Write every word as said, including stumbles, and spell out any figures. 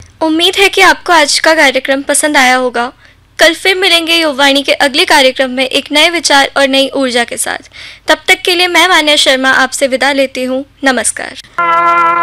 उम्मीद है कि आपको आज का कार्यक्रम पसंद आया होगा। कल फिर मिलेंगे युववाणी के अगले कार्यक्रम में एक नए विचार और नई ऊर्जा के साथ। तब तक के लिए मैं मान्या शर्मा आपसे विदा लेती हूँ। नमस्कार।